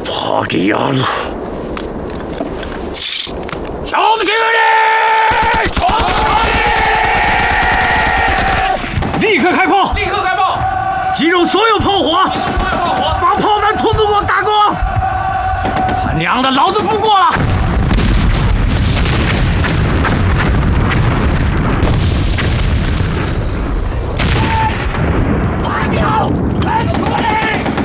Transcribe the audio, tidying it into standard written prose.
帕迪亚路，小子给我力！闯立刻开炮！ 立刻开炮！ 集中所有炮火！把炮弹统统给我打光！他娘的，老子不过了！